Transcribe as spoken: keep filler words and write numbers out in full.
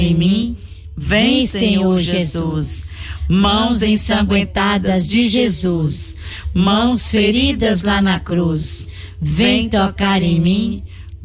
em mim. Vem, Senhor Jesus. Mãos ensanguentadas de Jesus, mãos feridas lá na cruz, vem tocar em mim,